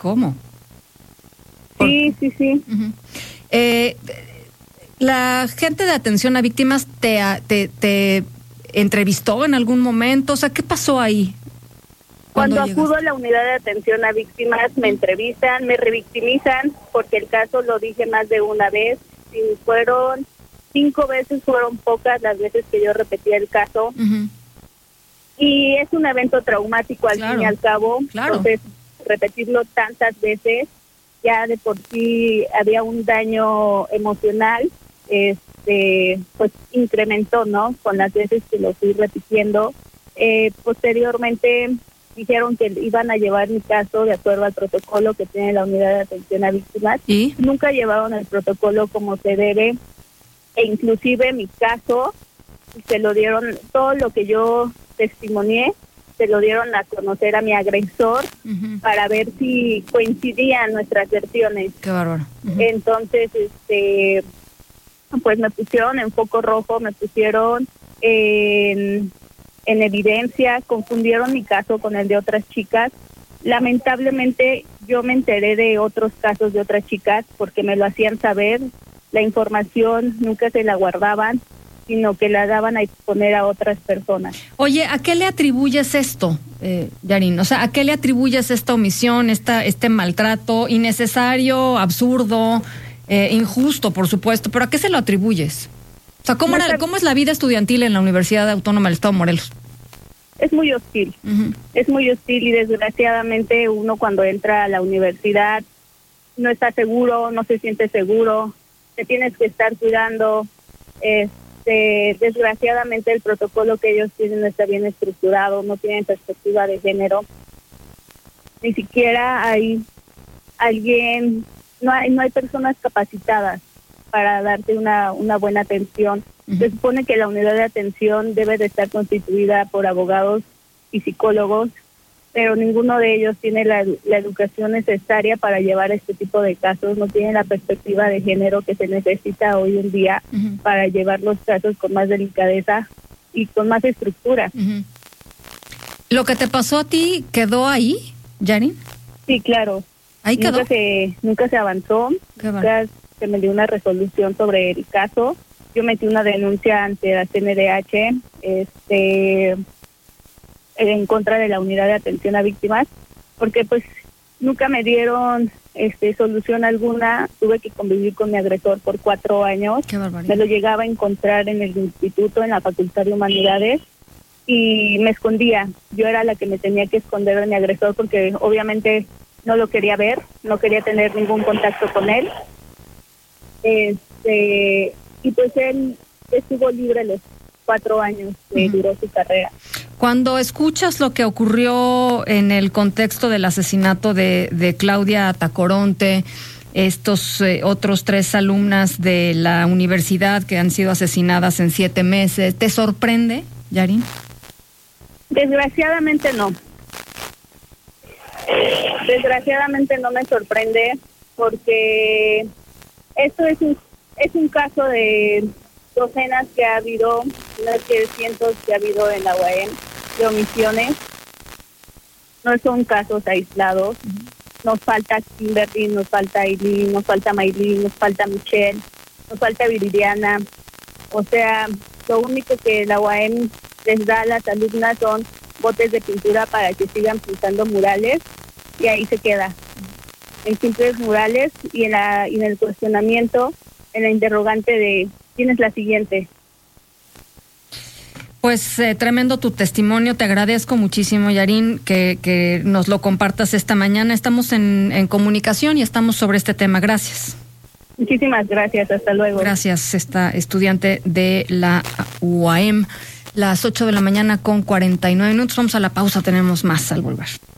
¿Cómo? Sí. Uh-huh. ¿La gente de atención a víctimas te entrevistó en algún momento? O sea, ¿qué pasó ahí? Cuando acudo a la unidad de atención a víctimas, me entrevistan, me revictimizan, porque el caso lo dije más de una vez. Si fueron 5 veces, fueron pocas las veces que yo repetía el caso. Uh-huh. Y es un evento traumático al fin y al cabo. Claro. Entonces, repetirlo tantas veces, ya de por sí había un daño emocional, pues incrementó, ¿no? Con las veces que lo fui repitiendo. Posteriormente dijeron que iban a llevar mi caso de acuerdo al protocolo que tiene la unidad de atención a víctimas. ¿Y? Nunca llevaron el protocolo como se debe, e inclusive mi caso se lo dieron, todo lo que yo testimonié, se lo dieron a conocer a mi agresor. Uh-huh. Para ver si coincidían nuestras versiones. Qué bárbaro. Uh-huh. Entonces, pues me pusieron en foco rojo, me pusieron en evidencia, confundieron mi caso con el de otras chicas. Lamentablemente yo me enteré de otros casos de otras chicas porque me lo hacían saber. La información nunca se la guardaban, sino que la daban a exponer a otras personas. Oye, ¿a qué le atribuyes esto, Yarin? O sea, ¿a qué le atribuyes esta omisión, este maltrato innecesario, absurdo, injusto, por supuesto? ¿Pero a qué se lo atribuyes? O sea, ¿cómo es la vida estudiantil en la Universidad Autónoma del Estado de Morelos? Es muy hostil. Uh-huh. Es muy hostil y desgraciadamente uno cuando entra a la universidad no está seguro, no se siente seguro, te tienes que estar cuidando. Desgraciadamente el protocolo que ellos tienen no está bien estructurado, no tienen perspectiva de género. Ni siquiera hay alguien, no hay personas capacitadas para darte una buena atención. Uh-huh. Se supone que la unidad de atención debe de estar constituida por abogados y psicólogos, pero ninguno de ellos tiene la educación necesaria para llevar este tipo de casos, no tienen la perspectiva de género que se necesita hoy en día. Uh-huh. Para llevar los casos con más delicadeza y con más estructura. Uh-huh. ¿Lo que te pasó a ti quedó ahí, Yarin? Sí, claro. ¿Ahí quedó? Nunca se avanzó, nunca se me dio una resolución sobre el caso. Yo metí una denuncia ante la CNDH, en contra de la unidad de atención a víctimas, porque pues nunca me dieron solución alguna. Tuve que convivir con mi agresor por 4 años. Qué barbaridad. Me lo llegaba a encontrar en el instituto, en la Facultad de Humanidades, y me escondía. Yo era la que me tenía que esconder de mi agresor porque obviamente no lo quería ver, no quería tener ningún contacto con él. Y pues él estuvo libre los 4 años que duró su carrera. Cuando escuchas lo que ocurrió en el contexto del asesinato de Claudia Tacoronte, estos otros 3 alumnas de la universidad que han sido asesinadas en 7 meses, ¿te sorprende, Yarin? Desgraciadamente no. Desgraciadamente no me sorprende porque esto es un caso de docenas que ha habido, no es que cientos que ha habido en la UAM de omisiones. No son casos aislados. Nos falta Kimberly, nos falta Aileen, nos falta Maylin, nos falta Michelle, nos falta Viridiana. O sea, lo único que la UAM les da a las alumnas son botes de pintura para que sigan pintando murales y ahí se queda. En simples murales y en el cuestionamiento, en la interrogante de ¿quién es la siguiente? Pues tremendo tu testimonio, te agradezco muchísimo, Yarin, que nos lo compartas esta mañana. Estamos en comunicación y estamos sobre este tema. Gracias. Muchísimas gracias, hasta luego. Gracias, esta estudiante de la UAM. Las 8:49 a.m. Vamos a la pausa, tenemos más al volver.